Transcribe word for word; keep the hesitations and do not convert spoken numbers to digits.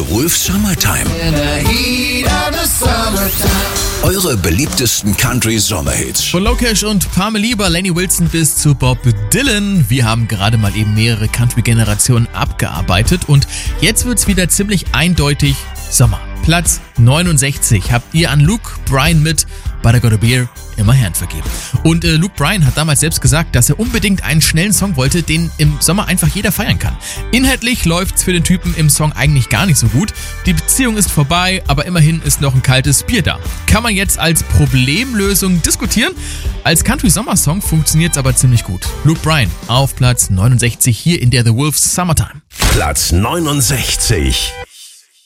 The Wolf Summertime. Eure beliebtesten Country-Sommerhits. Von Lokesh und Pamela über Lenny Wilson bis zu Bob Dylan. Wir haben gerade mal eben mehrere Country-Generationen abgearbeitet und jetzt wird's wieder ziemlich eindeutig Sommer. Platz neunundsechzig habt ihr an Luke Bryan mit But I Got a Beer in My Hand vergeben. Und äh, Luke Bryan hat damals selbst gesagt, dass er unbedingt einen schnellen Song wollte, den im Sommer einfach jeder feiern kann. Inhaltlich läuft's für den Typen im Song eigentlich gar nicht so gut. Die Beziehung ist vorbei, aber immerhin ist noch ein kaltes Bier da. Kann man jetzt als Problemlösung diskutieren. Als Country-Sommersong funktioniert's aber ziemlich gut. Luke Bryan auf Platz neunundsechzig hier in der The Wolf Summertime. Platz neunundsechzig.